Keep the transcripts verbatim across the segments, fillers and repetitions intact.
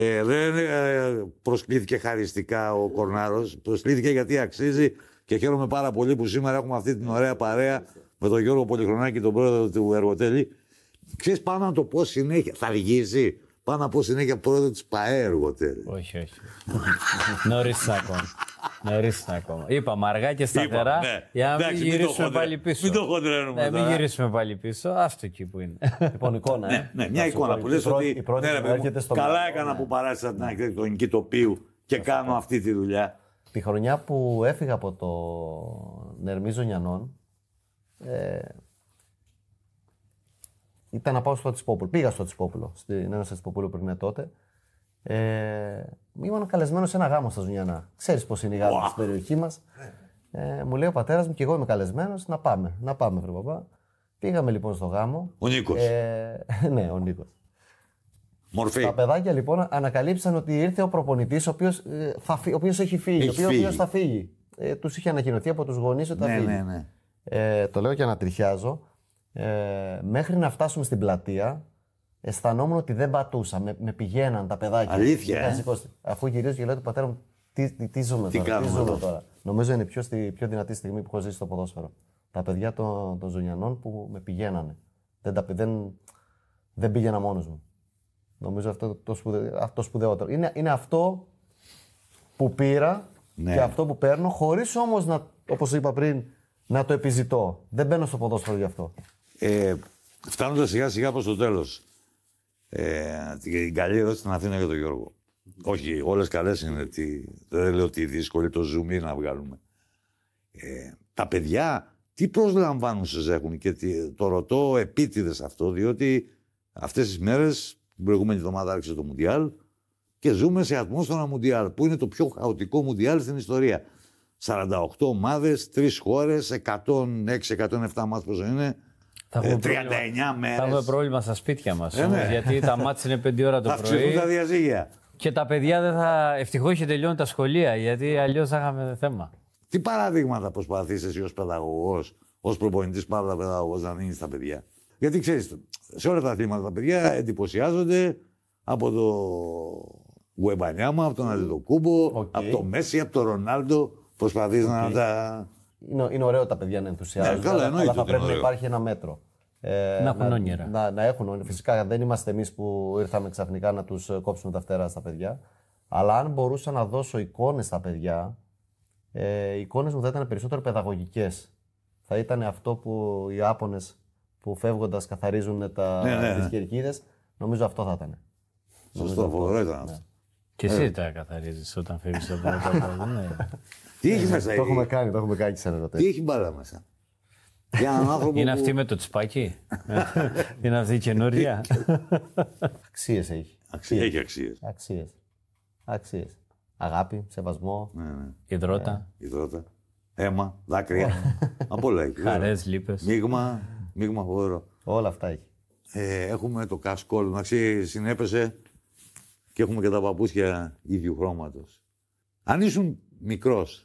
Ε, δεν ε, προσκλήθηκε χαριστικά ο Κορνάρος. Προσκλήθηκε γιατί αξίζει και χαίρομαι πάρα πολύ που σήμερα έχουμε αυτή την ωραία παρέα με τον Γιώργο Πολυχρονάκη, τον πρόεδρο του Εργοτέλη. Ξέρεις, πάνω να το πω συνέχεια. Θα αργήσει. Πάω να πω συνέχεια πρόεδρο της ΠΑΕ Εργοτέλη. Όχι, όχι. Νωρίς ακόμα. Νωρίς ακόμα. Είπαμε αργά και σταθερά ναι. για να μην γυρίσουμε πάλι πίσω. Μην το χοντρένουμε. Ναι, μην γυρίσουμε πάλι πίσω. Αυτό εκεί που είναι. Λοιπόν, εικόνα. Ε. Ναι, ναι, μια εικόνα που λες ότι ναι, ρε, παιδί, καλά έκανα που παράστησα την αρχιτεκτονική τοπίου και κάνω αυτή τη δουλειά. Τη χρονιά που έφυγα από το Νερμή Ζωνιανών, ε, ήταν να πάω στο Τσιπόπουλο. Πήγα στο Τσιπόπουλο, στην Ένωση Τσιποπούλου πριν τότε. Ε, ήμουν καλεσμένο σε ένα γάμο στα Ζουνιανά. Ξέρεις πώς είναι οι γάμοι wow. στην περιοχή μας. Ε, μου λέει ο πατέρας μου και εγώ είμαι καλεσμένος να πάμε. Να πάμε, βρε παπά. Πήγαμε λοιπόν στο γάμο. Ο Νίκος. Ε, ναι, ο Νίκος. Μορφή. Τα παιδάκια λοιπόν ανακαλύψαν ότι ήρθε ο προπονητής ο οποίος, ε, θα, ο οποίος έχει φύγει. Έχει ο οποίος θα φύγει. Ε, τους είχε ανακοινωθεί από τους γονείς ότι θα ναι, φύγει. Ναι, ναι. Ε, το λέω και ανατριχιάζω. Ε, μέχρι να φτάσουμε στην πλατεία, αισθανόμουν ότι δεν πατούσα. Με, με πηγαίναν τα παιδάκια. Αλήθεια. Ε? Αφού γυρίζω και λέω του πατέρα μου, τι, τι, τι ζούμε τι τώρα. Τι ζούμε τώρα. τώρα. Νομίζω είναι η πιο, πιο δυνατή στιγμή που έχω ζήσει στο ποδόσφαιρο. Τα παιδιά των, των Ζωνιανών που με πηγαίνανε. Δεν, τα, δεν, δεν πήγαινα μόνος μου. Νομίζω αυτό το σπουδαι, αυτό σπουδαιότερο. Είναι, είναι αυτό που πήρα ναι. και αυτό που παίρνω, χωρίς όμως, να, όπως είπα πριν, να το επιζητώ. Δεν μπαίνω στο ποδόσφαιρο γι' αυτό. Ε, φτάνοντας σιγά σιγά προς το τέλος. Ε, την καλή ερώτηση στην Αθήνα για τον Γιώργο. Όχι, όλες καλές είναι. Τι, δεν λέω ότι δύσκολη το zoom να βγάλουμε. Ε, τα παιδιά τι προσλαμβάνουσες έχουν και τι, το ρωτώ επίτηδες αυτό, διότι αυτές τις μέρες, την προηγούμενη εβδομάδα άρχισε το Μουντιάλ και ζούμε σε ατμόσφαιρα Μουντιάλ, που είναι το πιο χαοτικό Μουντιάλ στην ιστορία. σαράντα οκτώ ομάδες, τρεις χώρες, εκατόν έξι εκατόν επτά μάτς πόσο είναι. Ε, τριάντα εννιά μέρες. Θα έχουμε πρόβλημα στα σπίτια μας. Ε, ναι. Γιατί τα μάτς είναι πέντε ώρα το θα πρωί. Θα αυξηθούν τα διαζύγια. Και τα παιδιά δεν θα. Ευτυχώς είχε τελειώνει τα σχολεία, γιατί αλλιώς θα είχαμε θέμα. Τι παραδείγματα προσπαθείς εσύ ως παιδαγωγός, ως προπονητής παύλα παιδαγωγός να δίνεις στα παιδιά? Γιατί ξέρεις, σε όλα τα αθλήματα τα παιδιά εντυπωσιάζονται από το Γουεμπανιάμα, από τον Αντετοκούμπο, okay. από το Μέση, από τον Ρονάλντο. Προσπαθείς okay. να τα. Είναι, είναι ωραίο τα παιδιά να ενθουσιάζονται, ναι, καλά, αλλά θα πρέπει να υπάρχει ένα μέτρο. Ε, να έχουν να, όνειρα. Να, να έχουν όνειρα. Φυσικά δεν είμαστε εμείς που ήρθαμε ξαφνικά να τους κόψουμε τα φτερά στα παιδιά. Αλλά αν μπορούσα να δώσω εικόνες στα παιδιά, ε, οι εικόνες μου θα ήταν περισσότερο παιδαγωγικές. Θα ήταν αυτό που οι Άπωνες που φεύγοντας καθαρίζουν τα, ναι, ναι, τις ναι. κερκίδες. Νομίζω αυτό θα ήταν. Σωστό, φοβερό ήταν αυτό. Και εσύ ε. τα καθαρίζεις όταν φεύγεις από τα ναι. Τι έχει μέσα? Το έχουμε κάνει, το έχουμε κάνει σαν ερωτές. Τι έχει μπάλα μέσα? Για έναν άνθρωπο είναι που... αυτή με το τσπάκι. Είναι αυτή η καινούρια. Αξίες έχει. Αξίες. Έχει αξίες. Αξίες. Αξίες. Αγάπη, σεβασμό. Ναι, ναι. Υδρότα. Ε, υδρότα. Αίμα, δάκρυα. Από όλα έχει. Χαρές, λύπες. Μείγμα, μείγμα φοβερό. Όλα αυτά έχει. Ε, έχουμε το κασκόλ. Εντάξει, συνέπεσε και έχουμε και τα παπούτσια ίδιου χρώματος. Αν ήσουν μικρός,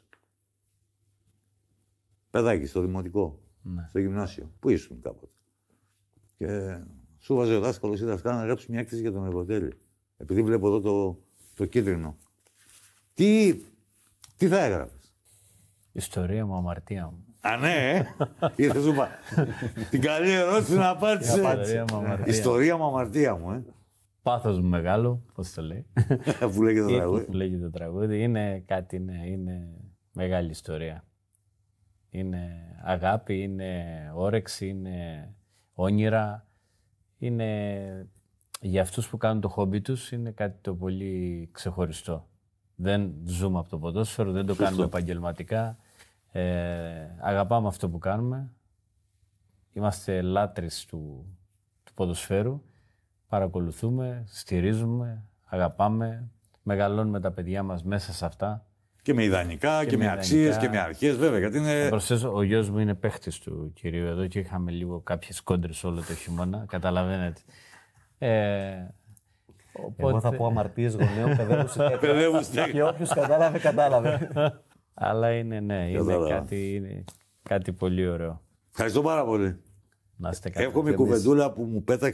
παιδάκι στο δημοτικό, ναι. στο γυμνάσιο, πού ήσουν κάποτε, και σου βάζει ο δάσκαλος ή δασκάλα να γράψει μια έκθεση για τον Εργοτέλη. Επειδή βλέπω εδώ το, το κίτρινο. Τι, τι θα έγραφες? Ιστορία μου, αμαρτία μου. Α, ναι, ήρθε σου είπα. Την καλή ερώτηση να απάντησε. Ιστορία μου, αμαρτία μου, ε. Πάθος μου μεγάλο, πώς το λέει. Αφού λέγεται το τραγούδι. Αφού λέγεται το τραγούδι. Είναι κάτι, ναι, είναι μεγάλη ιστορία. Είναι αγάπη, είναι όρεξη, είναι όνειρα. Είναι για αυτούς που κάνουν το χόμπι τους, είναι κάτι το πολύ ξεχωριστό. Δεν ζούμε από το ποδόσφαιρο, δεν το κάνουμε επαγγελματικά. Ε, αγαπάμε αυτό που κάνουμε. Είμαστε λάτρεις του, του ποδοσφαίρου. Παρακολουθούμε, στηρίζουμε, αγαπάμε, μεγαλώνουμε τα παιδιά μας μέσα σε αυτά. Και με ιδανικά και, και με, με αξίες και με αρχές, βέβαια. Γιατί είναι... Προσθέσω, ο γιος μου είναι παίχτης του κυρίου εδώ και είχαμε λίγο κάποιες κόντρες όλο το χειμώνα. Καταλαβαίνετε. Ε, οπότε... Εγώ θα πω αμαρτίες γονέων, παιδεύους και όποιος κατάλαβε, κατάλαβε. Αλλά είναι, ναι, είναι κάτι, είναι κάτι πολύ ωραίο. Ευχαριστώ πάρα πολύ. Να είστε καλά. Εύχομαι η κουβεντούλα που μου πέταξε